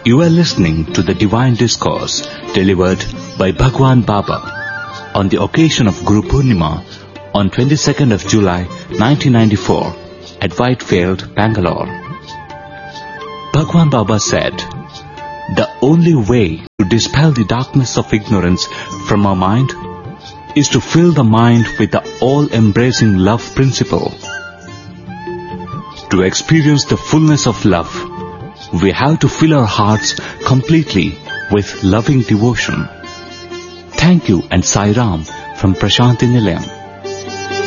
You are listening to the Divine Discourse delivered by Bhagwan Baba on the occasion of Guru Purnima on 22nd of July 1994 at Whitefield, Bangalore. Bhagwan Baba said, "The only way to dispel the darkness of ignorance from our mind is to fill the mind with the all-embracing love principle. To experience the fullness of love, we have to fill our hearts completely with loving devotion." Thank you and Sai Ram from Prashanti Nilayam.